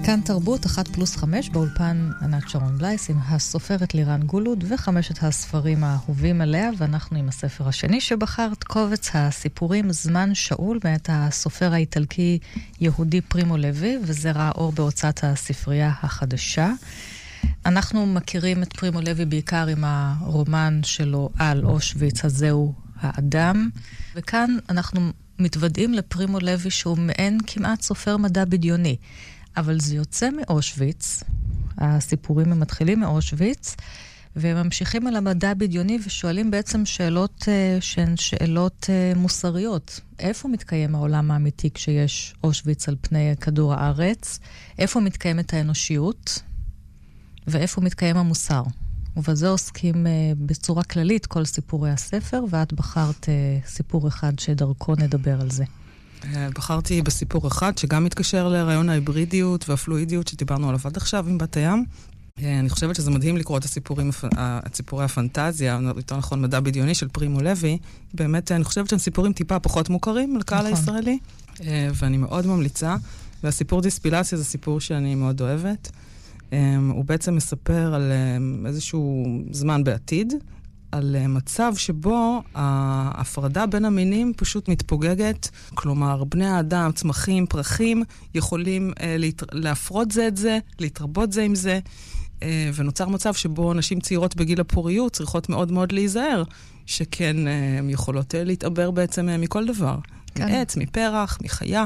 כאן תרבות 1+5 באולפן ענת שרון בלייס עם הסופרת לירן גולוד וחמשת הספרים האהובים עליה, ואנחנו עם הספר השני שבחרת, קובץ הסיפורים זמן שאול מאת הסופר האיטלקי יהודי פרימו לוי, וזה ראה אור בהוצאת הספרייה החדשה. אנחנו מכירים את פרימו לוי בעיקר עם הרומן שלו על אושוויץ, הזהו האדם, וכאן אנחנו מתוודעים לפרימו לוי שהוא מעין כמעט סופר מדע בדיוני. אבל זה יוצא מאושוויץ, הסיפורים הם מתחילים מאושוויץ, והם ממשיכים על המדע בדיוני ושואלים בעצם שאלות שהן שאלות מוסריות. איפה מתקיים העולם האמיתי כשיש אושוויץ על פני כדור הארץ? איפה מתקיימת האנושיות? ואיפה מתקיים המוסר? ובזה עוסקים בצורה כללית כל סיפורי הספר, ואת בחרת סיפור אחד שדרכו נדבר על זה. בחרתי בסיפור אחד שגם מתקשר לרעיון ההיברידיות והפלואידיות שדיברנו עליו עד עכשיו עם בת הים. אני חושבת שזה מדהים לקרוא את סיפורי הפנטזיה, יותר נכון מדע בדיוני של פרימו לוי. באמת אני חושבת שהם סיפורים טיפה פחות מוכרים לקהל הישראלי, ואני מאוד ממליצה. והסיפור דיספילציה זה סיפור שאני מאוד אוהבת. הוא בעצם מספר על איזשהו זמן בעתיד, על מצב שבו ההפרדה בין המינים פשוט מתפוגגת. כלומר, בני האדם, צמחים, פרחים, יכולים להפרות זה את זה, להתרבות זה עם זה, ונוצר מצב שבו נשים צעירות בגיל הפוריות צריכות מאוד מאוד להיזהר, שכן הן יכולות להתעבר בעצם מכל דבר. כן. מעץ, מפרח, מחיה.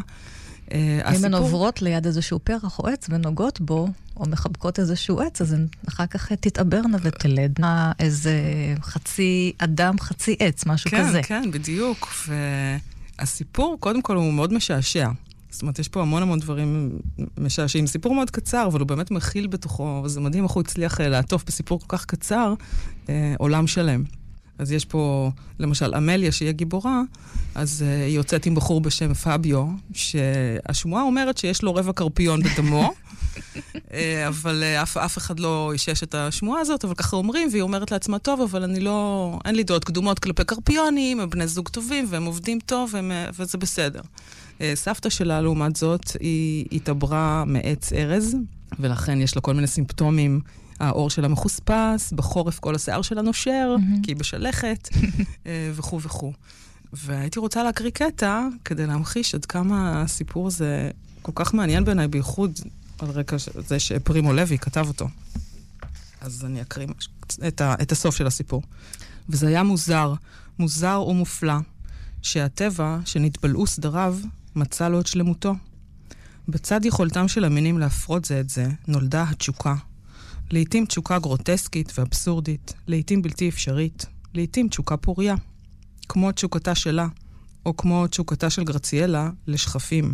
אם הן עוברות ליד איזשהו פרח או עץ ונוגעות בו, או מחבקות איזשהו עץ, אז הן אחר כך תתעברנה ותלדנה איזה חצי אדם, חצי עץ, משהו כזה. כן, כן, בדיוק. והסיפור, קודם כל, הוא מאוד משעשע. זאת אומרת, יש פה המון דברים משעשעים. סיפור מאוד קצר, אבל הוא באמת מכיל בתוכו, וזה מדהים איך הוא הצליח לעטוף בסיפור כל כך קצר, עולם שלם. אז יש פה, למשל, אמליה, שהיא גיבורה, אז היא יוצאת עם בחור בשם פאביו, שהשמועה אומרת שיש לו רבע קרפיון בדמו, אבל אף אחד לא אישש את השמועה הזאת, אבל ככה אומרים, והיא אומרת לעצמה, טוב, אבל אין לי דעות קדומות כלפי קרפיונים, הם בני זוג טובים, והם עובדים טוב, וזה בסדר. סבתא שלה, לעומת זאת, היא התעברה מעץ ארז, ולכן יש לה כל מיני סימפטומים, האור שלה מחוספס, בחורף כל השיער שלה נושר, כי היא בשלכת, וכו' וכו'. והייתי רוצה להקריא קטע, כדי להמחיש עד כמה הסיפור הזה כל כך מעניין בעיניי, בייחוד על רקע זה שפרימו לוי כתב אותו. אז אני אקריא את הסוף של הסיפור. וזה היה מוזר ומופלא, שהטבע שנתבלעו סדריו מצא לו את שלמותו. בצד יכולתם של המינים להפרות זה את זה, נולדה התשוקה. לעתים תשוקה גרוטסקית ואבסורדית, לעתים בלתי אפשרית, לעתים תשוקה פוריה, כמו תשוקתה שלה, או כמו תשוקתה של גרציאלה לשכפים.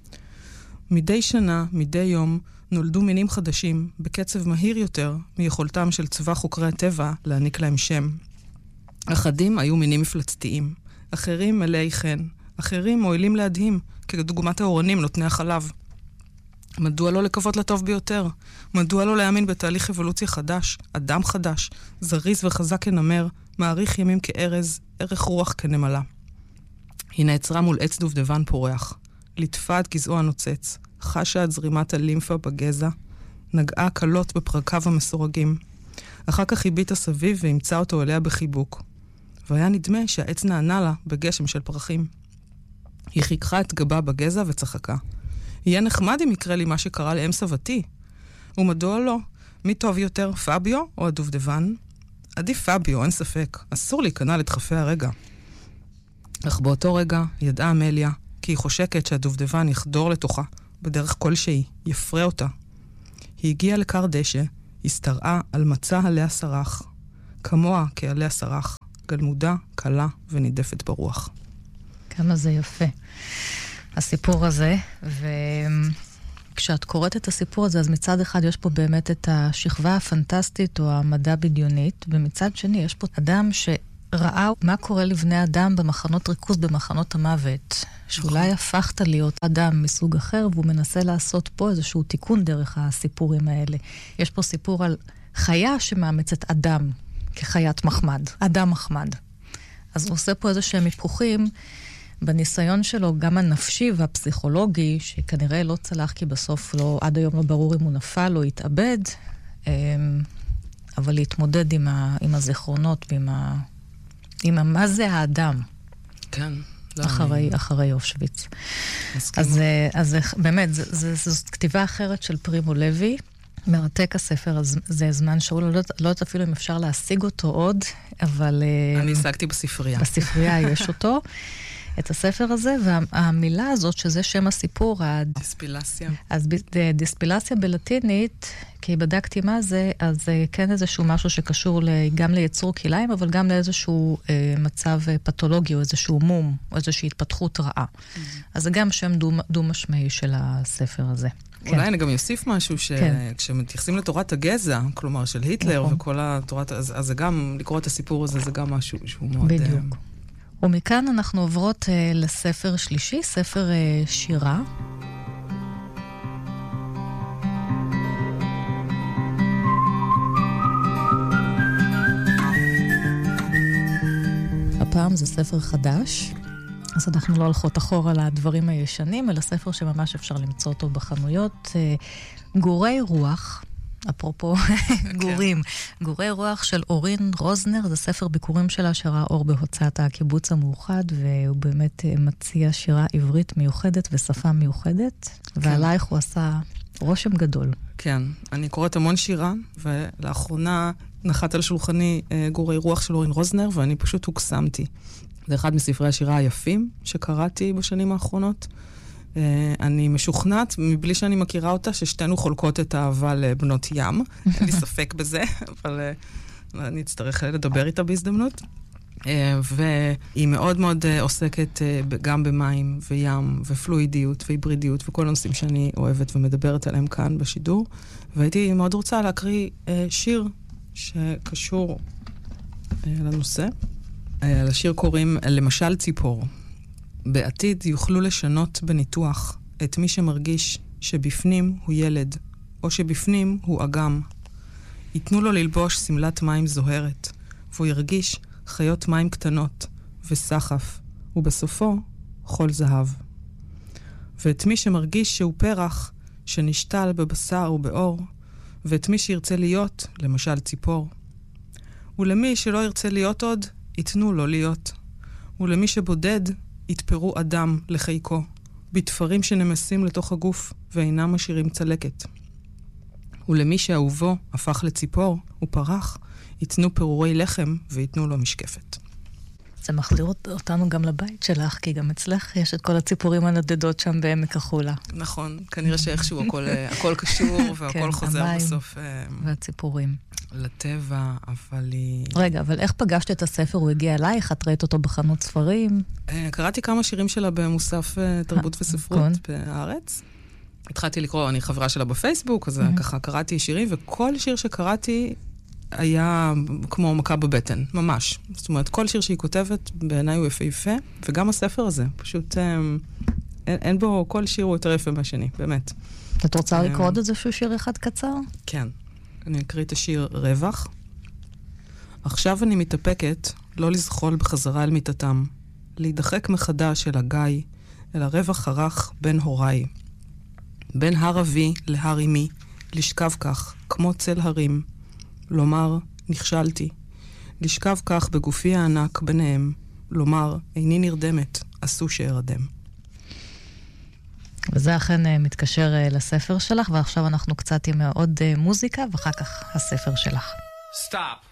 מדי שנה, מדי יום, נולדו מינים חדשים, בקצב מהיר יותר מיכולתם של צבא חוקרי הטבע להעניק להם שם. אחדים היו מינים מפלצתיים, אחרים מלאי חן, אחרים מועילים להדהים, כדוגמת האורנים נותני החלב. מדוע לא לקוות לטוב ביותר? מדוע לא להאמין בתהליך אבולוציה חדש, אדם חדש, זריז וחזק כנמר, מעריך ימים כארז, ערך רוח כנמלה. היא נעצרה מול עץ דובדבן פורח, לטפה את גזעו הנוצץ, חשה את זרימת הלימפה בגזע, נגעה קלות בפרקיו המסורגים. אחר כך הביטה סביב והמצא אותו אליה בחיבוק. והיה נדמה שהעץ נענה לה בגשם של פרחים. היא חיככה את גבה בגזע וצחקה. יהיה נחמד אם יקרה לי מה שקרה לאם סבתי. ומדוע לא? מי טוב יותר, פאביו או הדובדבן? עדיף פאביו, אין ספק. אסור להיכנע לדחפי הרגע. אך באותו רגע ידעה אמליה, כי היא חושקת שהדובדבן יחדור לתוכה, בדרך כלשהי, יפרה אותה. היא הגיעה לקר דשא, הסתרעה על מצע עליה שרח. כמוה כעליה שרח, גלמודה, קלה ונידפת ברוח. כמה זה יפה. הסיפור הזה, וכשאת קוראת את הסיפור הזה, אז מצד אחד יש פה באמת את השכבה הפנטסטית או המדע בדיונית, ומצד שני יש פה אדם שראה מה קורה לבני אדם במחנות ריכוז, במחנות המוות, שאולי הפכת להיות אדם מסוג אחר, והוא מנסה לעשות פה איזשהו תיקון דרך הסיפורים האלה. יש פה סיפור על חיה שמאמצת אדם כחיית מחמד, אדם מחמד. אז הוא עושה פה איזה שהם היפוכים, בניסיון שלו, גם הנפשי והפסיכולוגי, שכנראה לא צלח, כי בסוף לא, עד היום לא ברור אם הוא נפל או התאבד, אבל להתמודד עם הזיכרונות ועם מה זה האדם. כן. אחרי אושוויץ. אז באמת, זאת כתיבה אחרת של פרימו לוי, מרתק הספר, זה זמן שאול, לא יודעת אפילו אם אפשר להשיג אותו עוד, אבל... אני השגתי בספרייה. בספרייה יש אותו, את הספר הזה, והמילה הזאת, שזה שם הסיפור, דיספילציה. אז דיספילציה בלטינית, כי בדקתי מה זה, אז כן איזשהו משהו שקשור גם ליצור כליים, אבל גם לאיזשהו מצב פתולוגי, או איזשהו מום, או איזושהי התפתחות רעה. אז זה גם שם דו-משמעי של הספר הזה. אולי אני גם יוסיף משהו, כשמתייחסים לתורת הגזע, כלומר של היטלר וכל התורת, אז זה גם, לקרוא את הסיפור הזה, זה גם משהו שהוא מאוד... בדיוק. ומכאן אנחנו עוברות לספר שלישי, ספר שירה. הפעם זה ספר חדש, אז אנחנו לא הולכות אחורה לדברים הישנים, אלא ספר שממש אפשר למצוא אותו בחנויות. גורי רוח, אפרופו גורים, גורי רוח של אורין רוזנר, זה ספר ביקורים שלה שראה אור בהוצאת הקיבוץ המאוחד, והוא באמת מציע שירה עברית מיוחדת ושפה מיוחדת, ועלייך הוא עשה רושם גדול. כן, אני קוראת המון שירה, ולאחרונה נחת על שולחני גורי רוח של אורין רוזנר, ואני פשוט הוקסמתי. זה אחד מספרי השירה היפים שקראתי בשנים האחרונות. אני משוכנעת, מבלי שאני מכירה אותה, ששתינו חולקות את האהבה לבנות ים. אין לי ספק בזה, אבל אני אצטרך לדבר איתה בהזדמנות. והיא מאוד מאוד עוסקת גם במים וים ופלואידיות והיברידיות וכל הנושאים שאני אוהבת ומדברת עליהם כאן בשידור. והייתי מאוד רוצה להקריא שיר שקשור לנושא. לשיר קוראים למשל ציפור. בעתיד יוכלו לשנות בניתוח את מי שמרגיש שבפנים הוא ילד, או שבפנים הוא אגם. ייתנו לו ללבוש סמלת מים זוהרת, והוא ירגיש חיות מים קטנות וסחף, ובסופו חול זהב. ואת מי שמרגיש שהוא פרח שנשתל בבשר ובאור, ואת מי שירצה להיות, למשל ציפור. ולמי שלא ירצה להיות עוד, ייתנו לו להיות. ולמי שבודד, יתפרו אדם לחיקו, בתפרים שנמסים לתוך הגוף ואינם משאירים צלקת. ולמי שאהובו הפך לציפור ופרח, ייתנו פירורי לחם ויתנו לו משקפת. זה מחזיר אותנו גם לבית שלך, כי גם אצלך יש את כל הציפורים הנדדות שם בעמק החולה. נכון, כנראה שאיכשהו הכל קשור והכל חוזר בסוף. והציפורים. לטבע, אבל היא... רגע, אבל איך פגשת את הספר? הוא הגיע אלייך? את ראית אותו בחנות ספרים? קראתי כמה שירים שלה במוסף תרבות וספרות בארץ. התחלתי לקרוא, אני חברה שלה בפייסבוק, אז ככה קראתי שירים, וכל שיר שקראתי היה כמו מכה בבטן, ממש. זאת אומרת, כל שיר שהיא כותבת בעיניי הוא יפה, וגם הספר הזה, פשוט אין בו, כל שיר הוא יותר יפה מהשני, באמת. את רוצה לקרוא עוד איזשהו שיר אחד קצר? כן. אני אקריא את השיר רווח. עכשיו אני מתאפקת לא לזחול בחזרה אל מיטתם, להידחק מחדש אל הגיא, אל הרווח הרך בין הוריי. בין הר אבי להר אמי, לשכב כך, כמו צל הרים. לומר, נכשלתי. לשכב כך בגופי הענק ביניהם. לומר, איני נרדמת, עשו שארדם. וזה אכן מתקשר לספר שלך, ועכשיו אנחנו קצת עם עוד מוזיקה, ואחר כך הספר שלך. Stop.